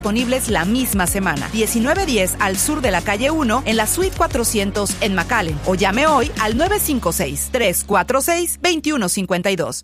disponibles la misma semana. 1910 al sur de la calle 1 en la suite 400 en McAllen. O llame hoy al 956-346-2152.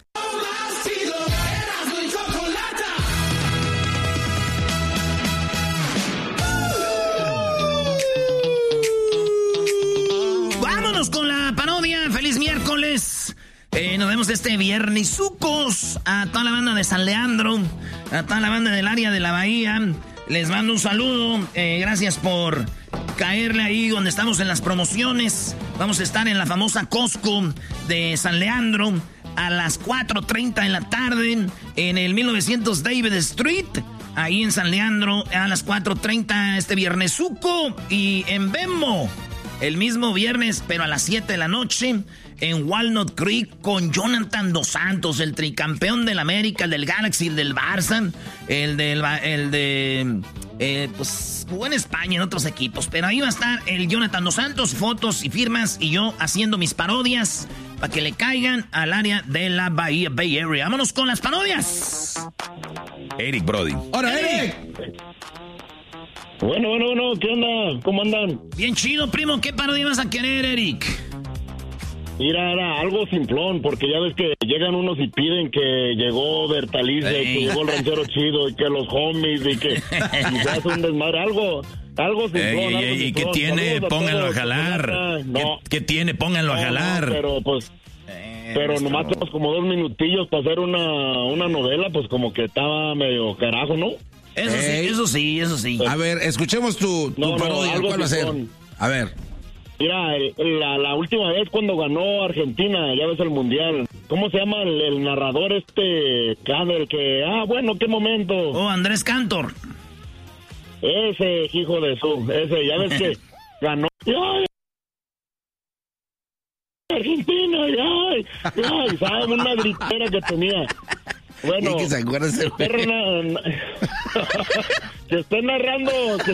Vámonos con la parodia. Feliz miércoles. Nos vemos este viernes. Sucos a toda la banda de San Leandro, a toda la banda del área de la Bahía. Les mando un saludo. Gracias por caerle ahí donde estamos en las promociones. Vamos a estar en la famosa Costco de San Leandro a las 4:30 en la tarde en el 1900 David Street. Ahí en San Leandro a las 4:30 este viernes. Suco y en Bembo el mismo viernes, pero a las 7 de la noche. En Walnut Creek con Jonathan Dos Santos, el tricampeón del América, el del Galaxy, el del Barça, pues jugó en España en otros equipos, pero ahí va a estar el Jonathan Dos Santos, fotos y firmas, y yo haciendo mis parodias para que le caigan al área de la Bahía, Bay Area. Vámonos con las parodias. Eric Brody. ¡Hola, Eric! Bueno, ¿qué onda? ¿Cómo andan? Bien chido, primo. ¿Qué parodia vas a querer, Eric? Mira, era algo simplón, porque ya ves que llegan unos y piden que llegó Bertalice, que llegó el ranchero chido, y que los homies, y que y se hace un desmadre, algo simplón. ¿Y qué tiene? Pónganlo a jalar. No, ¿Qué tiene? Pónganlo a jalar. No, pero pues... Pero nomás tenemos como 2 minutillos para hacer una novela, pues como que estaba medio carajo, ¿no? Eso sí. A ver, escuchemos tu parodia. ¿Cuál va a ser? A ver. Mira, la última vez cuando ganó Argentina, ya ves el Mundial, ¿cómo se llama el narrador el que... bueno, qué momento. Oh, Andrés Cantor. Ese hijo de ya ves que ganó. ¡Ay! Argentina, ¡ay! ¿Sabes? Una gritera que tenía. Bueno, que se acuerda ese que esté narrando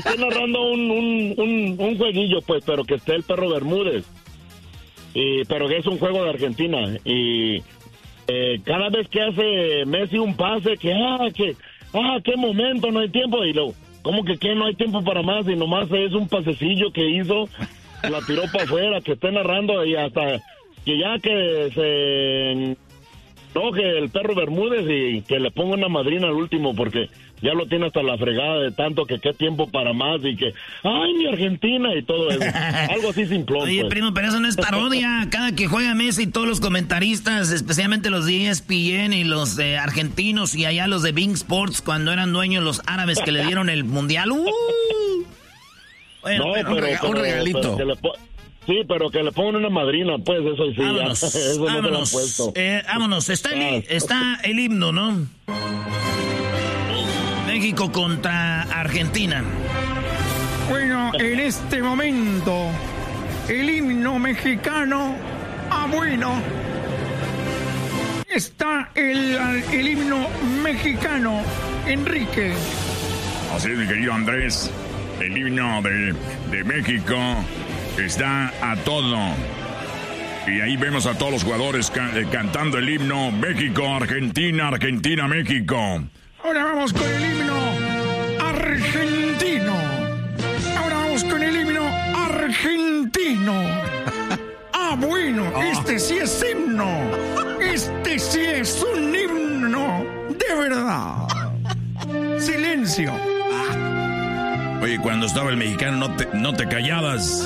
un jueguillo, pues, pero que esté el perro Bermúdez. Pero que es un juego de Argentina. Y cada vez que hace Messi un pase, qué momento, no hay tiempo. Y luego, ¿cómo que no hay tiempo para más? Y nomás es un pasecillo que hizo, la tiró para afuera, que esté narrando y hasta que ya que se... No, que el perro Bermúdez y que le ponga una madrina al último porque ya lo tiene hasta la fregada de tanto que qué tiempo para más y que ¡ay, mi Argentina! Y todo eso. Algo así simplón. Oye, pues. primo, pero eso no es parodia. Cada que juega Messi, todos los comentaristas, especialmente los de ESPN y los de argentinos y allá los de Bing Sports, cuando eran dueños los árabes que le dieron el mundial. Bueno, no, pero un regalito. Sí, pero que le pongan una madrina, pues, eso sí. Vámonos, eso no me lo han puesto. Vámonos, está el himno, ¿no? México contra Argentina. Bueno, en este momento, el himno mexicano, bueno, está el himno mexicano, Enrique. Así es, mi querido Andrés, el himno de México está a todo. Y ahí vemos a todos los jugadores cantando el himno México, Argentina, Argentina, México. Ahora vamos con el himno argentino. Ahora vamos con el himno argentino. Bueno, este sí es himno. Este sí es un himno de verdad. Silencio. Oye, cuando estaba el mexicano no te callabas.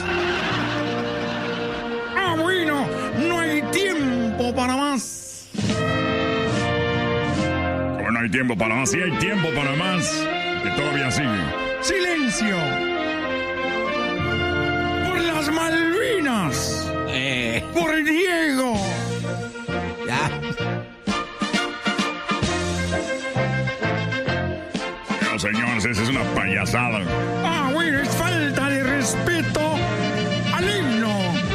Bueno, no hay tiempo para más. No hay tiempo para más, sí hay tiempo para más. Que todavía sigue. Silencio. Por las Malvinas. Por Diego. Ya. No, señores, esa es una payasada. Bueno, es falta de respeto al himno.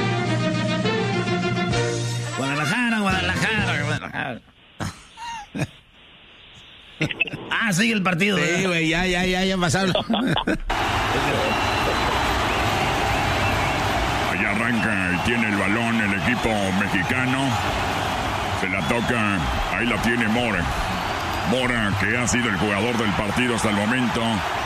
Guadalajara. Sigue el partido. Sí, güey, ya pasaron. Allá arranca y tiene el balón el equipo mexicano. Se la toca, ahí la tiene Mora. Mora, que ha sido el jugador del partido hasta el momento.